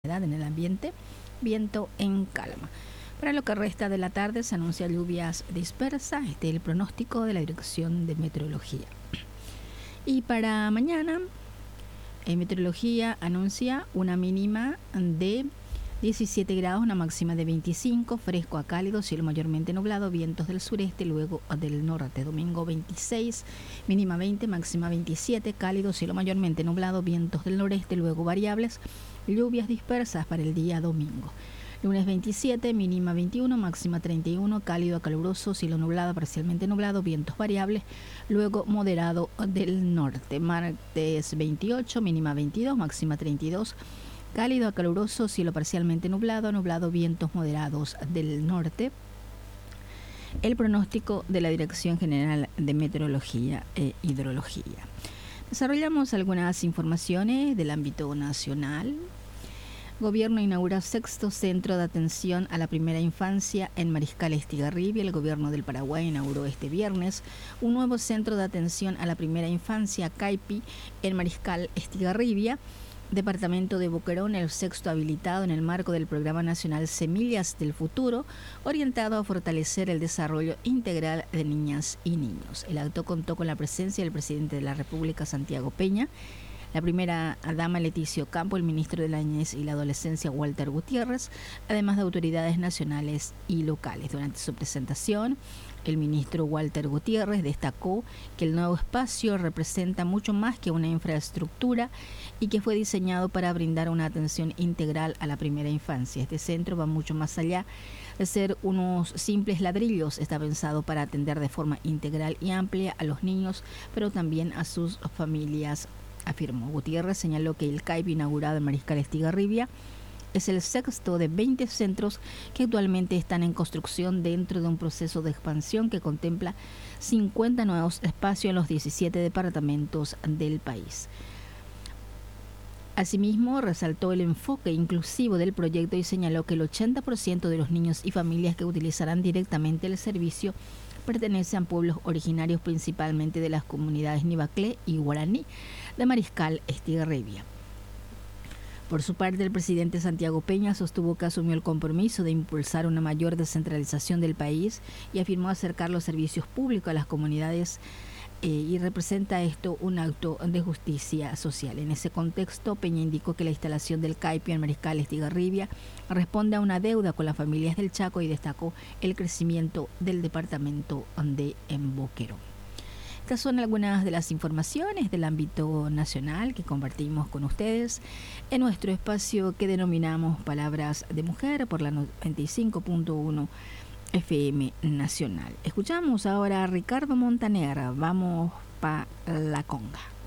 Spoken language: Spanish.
humedad en el ambiente, viento en calma. Para lo que resta de la tarde se anuncia lluvias dispersas, este es el pronóstico de la Dirección de Meteorología. Y para mañana, Meteorología anuncia una mínima de 17 grados, una máxima de 25, fresco a cálido, cielo mayormente nublado, vientos del sureste, luego del norte. Domingo 26, mínima 20, máxima 27, cálido, cielo mayormente nublado, vientos del noreste, luego variables, lluvias dispersas para el día domingo. Lunes 27, mínima 21, máxima 31, cálido a caluroso, cielo nublado, parcialmente nublado, vientos variables, luego moderado del norte. Martes 28, mínima 22, máxima 32, cálido a caluroso, cielo parcialmente nublado, vientos moderados del norte. El pronóstico de la Dirección General de Meteorología e Hidrología. Desarrollamos algunas informaciones del ámbito nacional. Gobierno inaugura sexto centro de atención a la primera infancia en Mariscal Estigarribia. El gobierno del Paraguay inauguró este viernes un nuevo centro de atención a la primera infancia, CAIPI, en Mariscal Estigarribia, departamento de Boquerón, el sexto habilitado en el marco del Programa Nacional Semillas del Futuro, orientado a fortalecer el desarrollo integral de niñas y niños. El acto contó con la presencia del presidente de la República, Santiago Peña, la primera dama Leticia Ocampo, el ministro de la Niñez y la Adolescencia Walter Gutiérrez, además de autoridades nacionales y locales. Durante su presentación, el ministro Walter Gutiérrez destacó que el nuevo espacio representa mucho más que una infraestructura y que fue diseñado para brindar una atención integral a la primera infancia. Este centro va mucho más allá de ser unos simples ladrillos. Está pensado para atender de forma integral y amplia a los niños, pero también a sus familias, afirmó. Gutiérrez señaló que el CAIP inaugurado en Mariscal Estigarribia es el sexto de 20 centros que actualmente están en construcción dentro de un proceso de expansión que contempla 50 nuevos espacios en los 17 departamentos del país. Asimismo, resaltó el enfoque inclusivo del proyecto y señaló que el 80% de los niños y familias que utilizarán directamente el servicio pertenecen a pueblos originarios, principalmente de las comunidades Nivaclé y Guaraní de Mariscal Estigarribia. Por su parte, el presidente Santiago Peña sostuvo que asumió el compromiso de impulsar una mayor descentralización del país y afirmó acercar los servicios públicos a las comunidades y representa esto un acto de justicia social. En ese contexto, Peña indicó que la instalación del CAIPI en Mariscal Estigarribia responde a una deuda con las familias del Chaco y destacó el crecimiento del departamento de Boquerón. Estas son algunas de las informaciones del ámbito nacional que compartimos con ustedes en nuestro espacio que denominamos Palabras de Mujer por la 95.1 FM Nacional. Escuchamos ahora a Ricardo Montaner, vamos pa' la conga.